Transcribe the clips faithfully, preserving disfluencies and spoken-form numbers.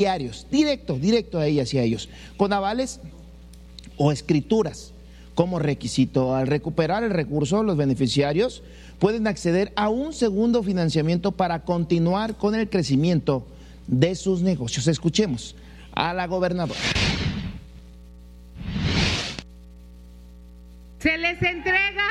diarios, directo, directo a ellas y a ellos, con avales o escrituras como requisito. Al recuperar el recurso, los beneficiarios pueden acceder a un segundo financiamiento para continuar con el crecimiento de sus negocios. Escuchemos a la gobernadora. Se les entrega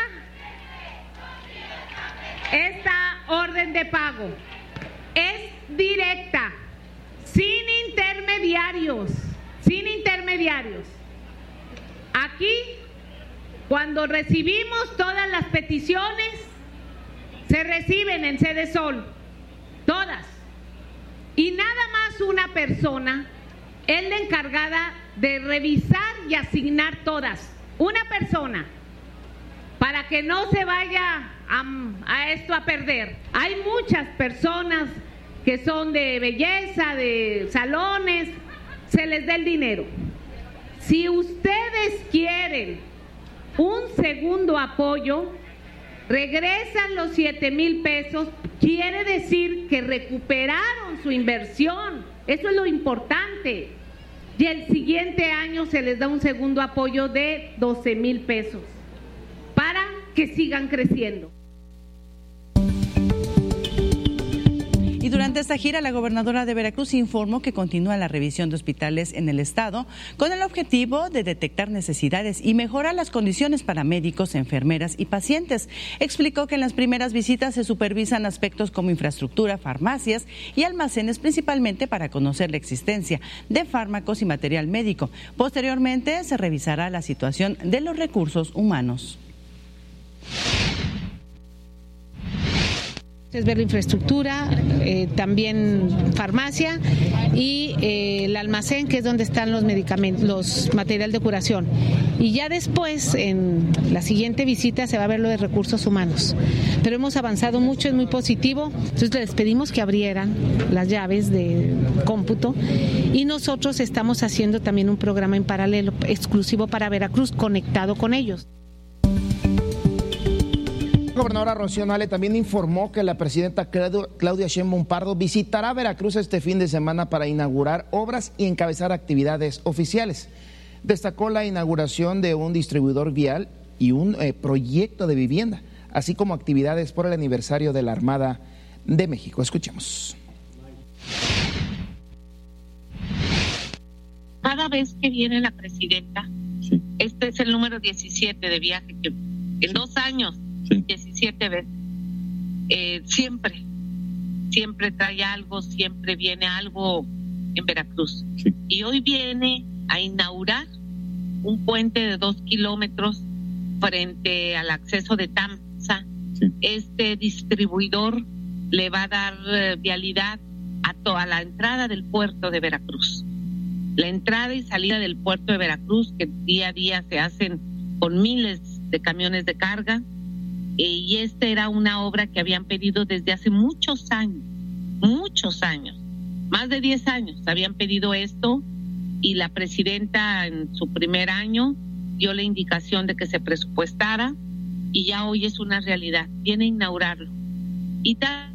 esta orden de pago. Es directa, sin intermediarios, sin intermediarios. Aquí, cuando recibimos todas las peticiones, se reciben en Sede Sol, todas. Y nada más una persona es la encargada de revisar y asignar todas. Una persona, para que no se vaya a, a esto a perder. Hay muchas personas que son de belleza, de salones, se les da el dinero. Si ustedes quieren un segundo apoyo, regresan los siete mil pesos, quiere decir que recuperaron su inversión, eso es lo importante. Y el siguiente año se les da un segundo apoyo de doce mil pesos para que sigan creciendo. Y durante esta gira, la gobernadora de Veracruz informó que continúa la revisión de hospitales en el estado con el objetivo de detectar necesidades y mejorar las condiciones para médicos, enfermeras y pacientes. Explicó que en las primeras visitas se supervisan aspectos como infraestructura, farmacias y almacenes, principalmente para conocer la existencia de fármacos y material médico. Posteriormente, se revisará la situación de los recursos humanos. Es ver la infraestructura, eh, también farmacia y eh, el almacén, que es donde están los medicamentos, los material de curación. Y ya después, en la siguiente visita, se va a ver lo de recursos humanos. Pero hemos avanzado mucho, es muy positivo. Entonces les pedimos que abrieran las llaves de cómputo y nosotros estamos haciendo también un programa en paralelo, exclusivo para Veracruz, conectado con ellos. La gobernadora Rocío Nale también informó que la presidenta Claudia Sheinbaum Pardo visitará Veracruz este fin de semana para inaugurar obras y encabezar actividades oficiales. Destacó la inauguración de un distribuidor vial y un eh, proyecto de vivienda, así como actividades por el aniversario de la Armada de México. Escuchemos. Cada vez que viene la presidenta, sí. Este es el número diecisiete de viaje que en dos años. Sí. diecisiete veces, eh, siempre, siempre trae algo, siempre viene algo en Veracruz. Sí. Y hoy viene a inaugurar un puente de dos kilómetros frente al acceso de Tamsa. Sí. Este distribuidor le va a dar eh, vialidad a toda la entrada del puerto de Veracruz. La entrada y salida del puerto de Veracruz, que día a día se hacen con miles de camiones de carga. Y esta era una obra que habían pedido desde hace muchos años, muchos años, más de diez años habían pedido esto, y la presidenta en su primer año dio la indicación de que se presupuestara y ya hoy es una realidad, viene a inaugurarlo. Y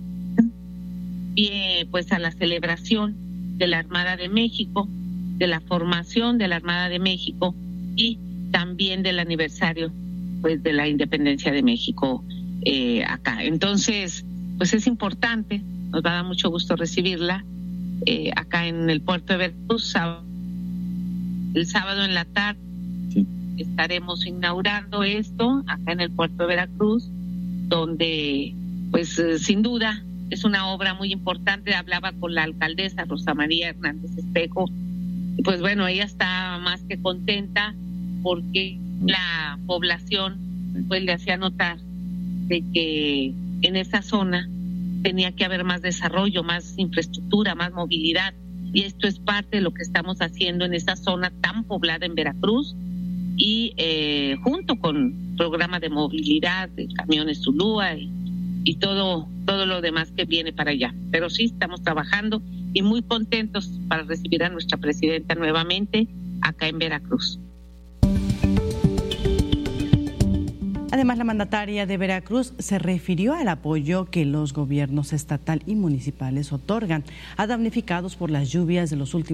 también pues a la celebración de la Armada de México, de la formación de la Armada de México y también del aniversario pues de la independencia de México eh, acá. Entonces, pues es importante, nos va a dar mucho gusto recibirla eh, acá en el puerto de Veracruz. El sábado en la tarde sí. Estaremos inaugurando esto acá en el puerto de Veracruz, donde pues eh, sin duda es una obra muy importante. Hablaba con la alcaldesa Rosa María Hernández Espejo, y pues bueno, ella está más que contenta porque la población pues le hacía notar de que en esa zona tenía que haber más desarrollo, más infraestructura, más movilidad, y esto es parte de lo que estamos haciendo en esa zona tan poblada en Veracruz y eh, junto con programa de movilidad de camiones Zulúa y, y todo todo lo demás que viene para allá. Pero sí estamos trabajando y muy contentos para recibir a nuestra presidenta nuevamente acá en Veracruz. Además, la mandataria de Veracruz se refirió al apoyo que los gobiernos estatal y municipales otorgan a damnificados por las lluvias de los últimos